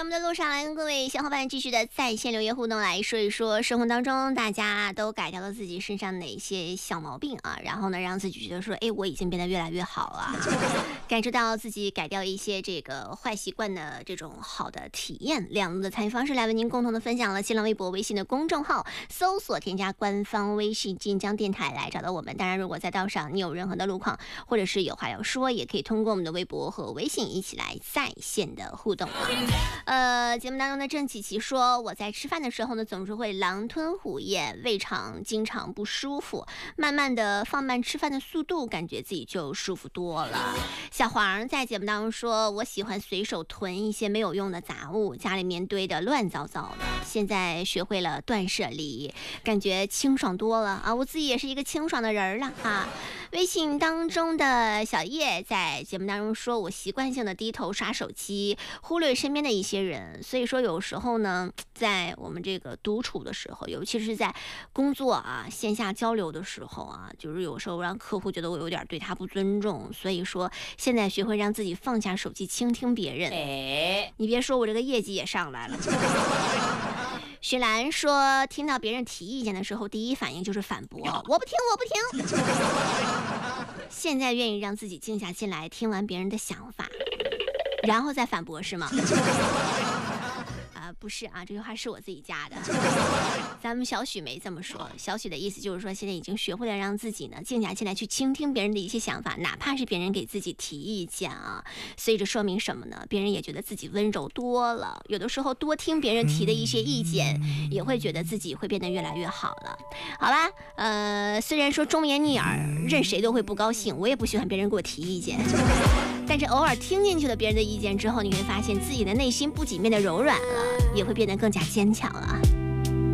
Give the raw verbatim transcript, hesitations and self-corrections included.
们的路上来跟各位小伙伴继续的在线留言互动，来说一说生活当中大家都改掉了自己身上哪些小毛病啊，然后呢让自己觉得说，哎，我已经变得越来越好了，感受到自己改掉一些这个坏习惯的这种好的体验。两路的参与方式来为您共同的分享了新浪微博、微信的公众号，搜索添加官方微信晋江电台来找到我们。当然，如果在道上你有任何的路况，或者是有话要说，也可以通过我们的微博和微信一起来在线的互动啊。呃，节目当中的郑琪琪说，我在吃饭的时候呢，总是会狼吞虎咽，胃肠经常不舒服，慢慢的放慢吃饭的速度，感觉自己就舒服多了。小黄在节目当中说，我喜欢随手囤一些没有用的杂物，家里面堆的乱糟糟的，现在学会了断舍离，感觉清爽多了啊！我自己也是一个清爽的人了啊。微信当中的小叶在节目当中说，我习惯性的低头刷手机，忽略身边的一些人，所以说有时候呢，在我们这个独处的时候，尤其是在工作啊线下交流的时候啊，就是有时候让客户觉得我有点对他不尊重，所以说现在学会让自己放下手机，倾听别人。哎，你别说，我这个业绩也上来了。徐兰说，听到别人提意见的时候，第一反应就是反驳，我不听，我不听。现在愿意让自己静下心来，听完别人的想法，然后再反驳，是吗？啊，不是啊，这句话是我自己加的。咱们小许没这么说，小许的意思就是说，现在已经学会了让自己呢静下心来去倾听别人的一些想法，哪怕是别人给自己提意见啊。所以这说明什么呢？别人也觉得自己温柔多了，有的时候多听别人提的一些意见，也会觉得自己会变得越来越好了。好啦，呃，虽然说忠言逆耳，任谁都会不高兴，我也不喜欢别人给我提意见。但是偶尔听进去了别人的意见之后，你会发现自己的内心不仅变得柔软了，也会变得更加坚强了。